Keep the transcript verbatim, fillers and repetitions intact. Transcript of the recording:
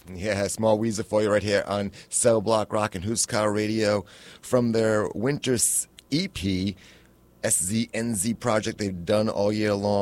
Yeah, Small Weezer for you right here on Cell Block Rock and Huskar Radio from their winter E P, S Z N Z project they've done all year long.